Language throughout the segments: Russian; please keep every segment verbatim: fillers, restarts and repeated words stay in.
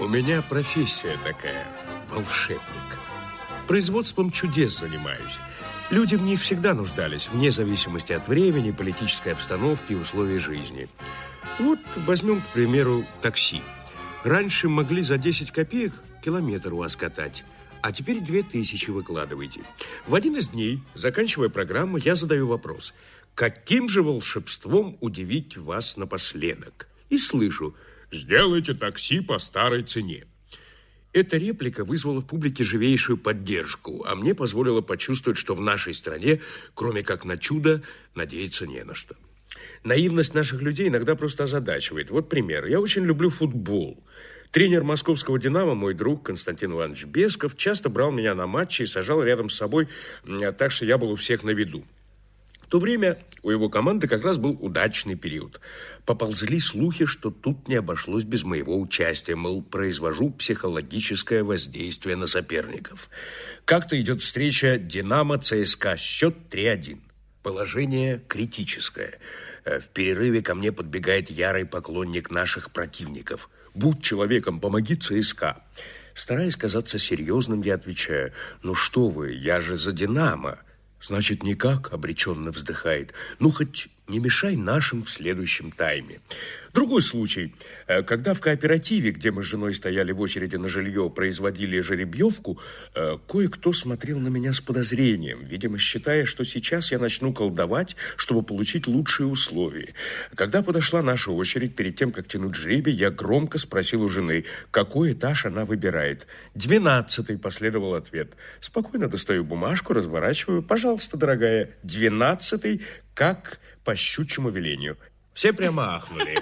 У меня профессия такая, волшебник. Производством чудес занимаюсь. Люди в них всегда нуждались, вне зависимости от времени, политической обстановки и условий жизни. Вот возьмем, к примеру, такси. Раньше могли за десять копеек километр у вас катать, а теперь две тысячи выкладываете. В один из дней, заканчивая программу, я задаю вопрос: каким же волшебством удивить вас напоследок? И слышу: сделайте такси по старой цене. Эта реплика вызвала в публике живейшую поддержку, а мне позволила почувствовать, что в нашей стране, кроме как на чудо, надеяться не на что. Наивность наших людей иногда просто озадачивает. Вот пример. Я очень люблю футбол. Тренер московского «Динамо», мой друг Константин Иванович Бесков, часто брал меня на матчи и сажал рядом с собой, так что я был у всех на виду. В то время у его команды как раз был удачный период. Поползли слухи, что тут не обошлось без моего участия, мол, произвожу психологическое воздействие на соперников. Как-то идет встреча «Динамо-ЦСКА», счет три один. Положение критическое. В перерыве ко мне подбегает ярый поклонник наших противников. «Будь человеком, помоги ЦСКА». Стараясь казаться серьезным, я отвечаю: «Ну что вы, я же за «Динамо». «Значит, никак», — обреченно вздыхает. «Ну, хоть не мешай нашим в следующем тайме». Другой случай. Когда в кооперативе, где мы с женой стояли в очереди на жилье, производили жеребьевку, кое-кто смотрел на меня с подозрением, видимо, считая, что сейчас я начну колдовать, чтобы получить лучшие условия. Когда подошла наша очередь, перед тем, как тянуть жребий, я громко спросил у жены, какой этаж она выбирает. «Двенадцатый», — последовал ответ. Спокойно достаю бумажку, разворачиваю. «Пожалуйста, дорогая, двенадцатый, как по щучьему велению». Все прямо ахнули.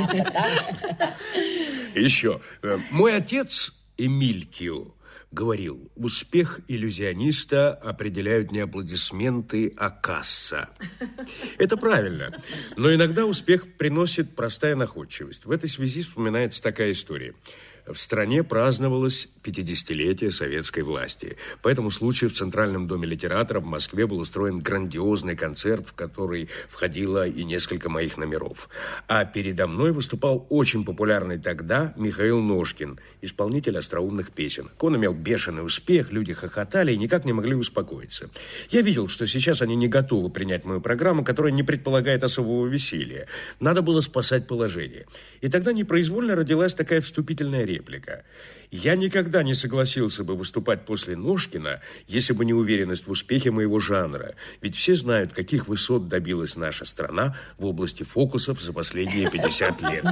Еще. Мой отец Эмилькио говорил: успех иллюзиониста определяют не аплодисменты, а касса. Это правильно. Но иногда успех приносит простая находчивость. В этой связи вспоминается такая история. В стране праздновалось пятидесятилетие советской власти. По этому случаю в Центральном доме литератора в Москве был устроен грандиозный концерт, в который входило и несколько моих номеров. А передо мной выступал очень популярный тогда Михаил Ножкин, исполнитель остроумных песен. Он имел бешеный успех, люди хохотали и никак не могли успокоиться. Я видел, что сейчас они не готовы принять мою программу, которая не предполагает особого веселья. Надо было спасать положение. И тогда непроизвольно родилась такая вступительная реплика. Реплика. Я никогда не согласился бы выступать после Ножкина, если бы не уверенность в успехе моего жанра. Ведь все знают, каких высот добилась наша страна в области фокусов за последние пятьдесят лет.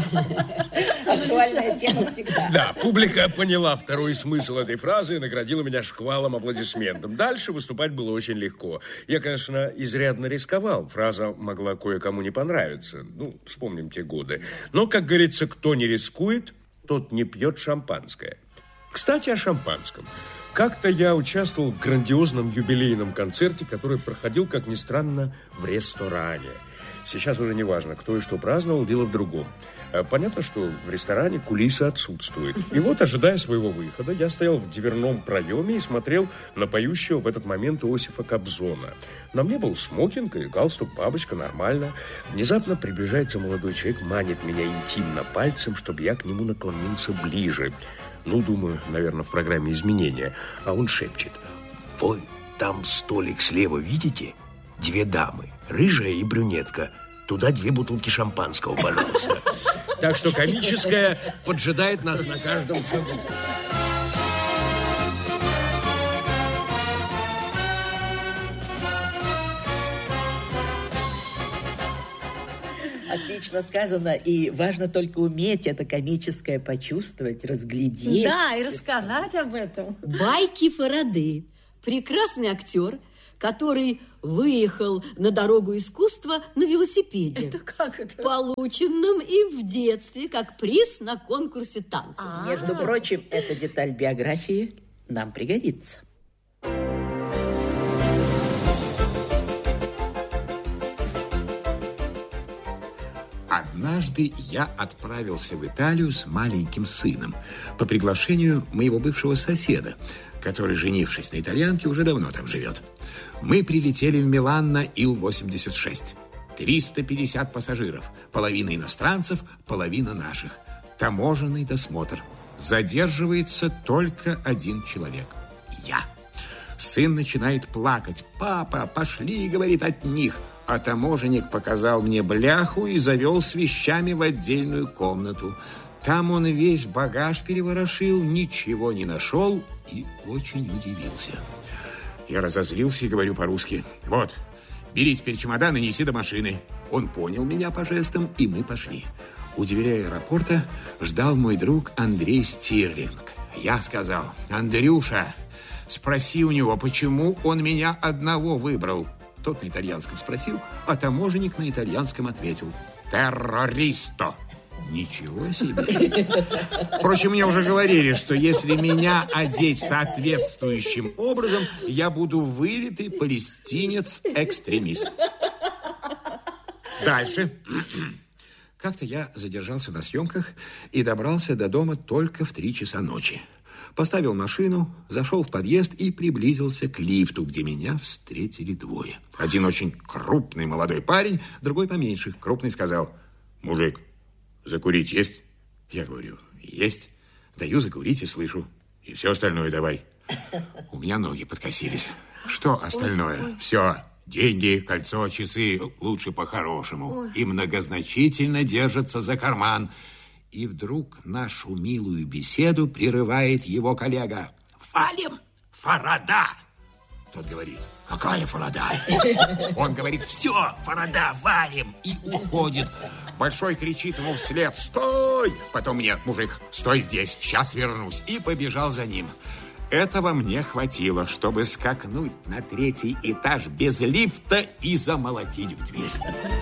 Актуальная тема всегда. Да, публика поняла второй смысл этой фразы и наградила меня шквалом аплодисментов. Дальше выступать было очень легко. Я, конечно, изрядно рисковал. Фраза могла кое-кому не понравиться. Ну, вспомним те годы. Но, как говорится, кто не рискует, тот не пьет шампанское. Кстати, о шампанском. Как-то я участвовал в грандиозном юбилейном концерте, который проходил, как ни странно, в ресторане. Сейчас уже не важно, кто и что праздновал, дело в другом. Понятно, что в ресторане кулисы отсутствуют. И вот, ожидая своего выхода, я стоял в дверном проеме и смотрел на поющего в этот момент Иосифа Кобзона. На мне был смокинг и галстук-бабочка, нормально. Внезапно приближается молодой человек, манит меня интимно пальцем, чтобы я к нему наклонился ближе. Ну, думаю, наверное, в программе изменения. А он шепчет: «Вы там столик слева видите? Две дамы, рыжая и брюнетка. Туда две бутылки шампанского, пожалуйста». Так что комическое поджидает нас на каждом шагу. Отлично сказано, и важно только уметь это комическое почувствовать, разглядеть. Да, и рассказать об этом. Байки Фараде. Прекрасный актер, который выехал на дорогу искусства на велосипеде. Это как это? Полученном им в детстве как приз на конкурсе танцев. А-а-а. Между прочим, эта деталь биографии нам пригодится. Однажды я отправился в Италию с маленьким сыном по приглашению моего бывшего соседа, который, женившись на итальянке, уже давно там живет. Мы прилетели в Милан на Ил восемьдесят шесть. триста пятьдесят пассажиров, половина иностранцев, половина наших. Таможенный досмотр. Задерживается только один человек. Я. Сын начинает плакать. «Папа, пошли, — говорит, — от них». А таможенник показал мне бляху и завел с вещами в отдельную комнату. Там он весь багаж переворошил, ничего не нашел и очень удивился. Я разозлился и говорю по-русски: «Вот, бери теперь чемодан и неси до машины». Он понял меня по жестам, и мы пошли. У дверей аэропорта ждал мой друг Андрей Стирлинг. Я сказал: «Андрюша, спроси у него, почему он меня одного выбрал». Тот на итальянском спросил, а таможенник на итальянском ответил: «Террористо». Ничего себе. Впрочем, мне уже говорили, что если меня одеть соответствующим образом, я буду вылитый палестинец-экстремист. Дальше. Как-то я задержался на съемках и добрался до дома только в три часа ночи. Поставил машину, зашел в подъезд и приблизился к лифту, где меня встретили двое. Один очень крупный молодой парень, другой поменьше. Крупный сказал: «Мужик, закурить есть?» Я говорю: «Есть». Даю закурить и слышу: «И все остальное давай». У меня ноги подкосились. Что остальное? Ой, ой. Все. Деньги, кольцо, часы, лучше по-хорошему. И многозначительно держатся за карман. И вдруг нашу милую беседу прерывает его коллега: «Валим, Фарада!» Тот говорит: «Какая Фарада?» Он говорит: «Все, Фарада, валим!» И уходит. Большой кричит ему вслед: «Стой!» Потом мне: «Мужик, стой здесь, сейчас вернусь». И побежал за ним. Этого мне хватило, чтобы скакнуть на третий этаж без лифта и замолотить в дверь.